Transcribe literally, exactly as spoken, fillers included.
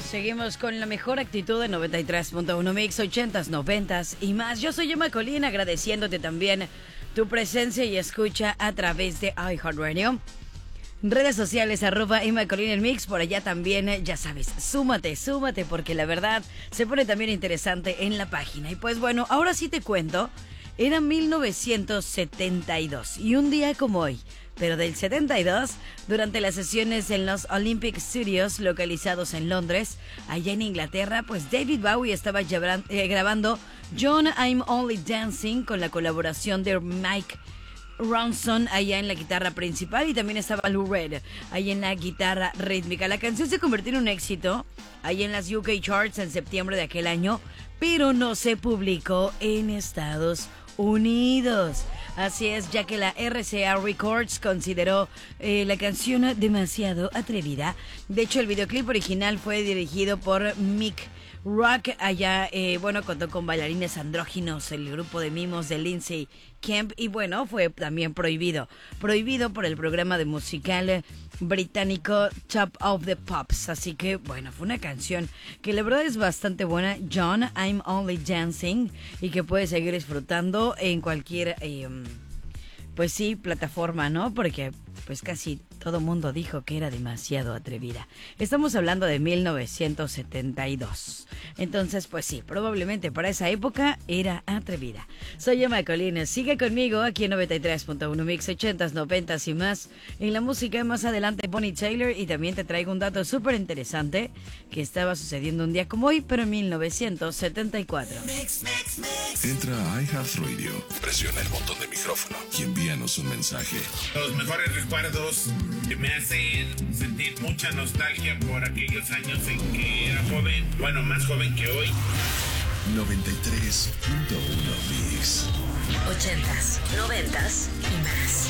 Seguimos con la mejor actitud de noventa y tres punto uno Mix, ochentas, noventas y más. Yo soy Emma Colín, agradeciéndote también tu presencia y escucha a través de iHeartRadio. Redes sociales, arroba Emma Colín el Mix, por allá también, ya sabes, súmate, súmate, porque la verdad se pone también interesante en la página. Y pues bueno, ahora sí te cuento, era mil novecientos setenta y dos y un día como hoy, pero del setenta y dos, durante las sesiones en los Olympic Studios localizados en Londres, allá en Inglaterra, pues David Bowie estaba llevran, eh, grabando John I'm Only Dancing con la colaboración de Mike Ronson allá en la guitarra principal, y también estaba Lou Reed ahí en la guitarra rítmica. La canción se convirtió en un éxito ahí en las U K Charts en septiembre de aquel año, pero no se publicó en Estados Unidos. Así es, ya que la R C A Records consideró eh, la canción demasiado atrevida. De hecho, el videoclip original fue dirigido por Mick Rock. Allá, eh, bueno, contó con bailarines andróginos, el grupo de mimos de Lindsay Kemp, y bueno, fue también prohibido. Prohibido por el programa de musical británico Top of the Pops. Así que, bueno, fue una canción que la verdad es bastante buena, John I'm Only Dancing, y que puedes seguir disfrutando en cualquier, eh, pues sí, plataforma, ¿no? Porque pues casi todo mundo dijo que era demasiado atrevida. Estamos hablando de mil novecientos setenta y dos. Entonces, pues sí, probablemente para esa época era atrevida. Soy Emma Colines. Sigue conmigo aquí en noventa y tres punto uno Mix, ochentas, noventas y más. En la música, más adelante, Bonnie Tyler. Y también te traigo un dato súper interesante que estaba sucediendo un día como hoy, pero en mil novecientos setenta y cuatro. Mix, mix, mix. Entra a iHeartRadio, presiona el botón de micrófono y envíanos un mensaje. Los mejores recuerdos que me hacen sentir mucha nostalgia por aquellos años en que era joven, bueno, más joven que hoy. noventa y tres punto uno Mix. Ochentas, noventas y más.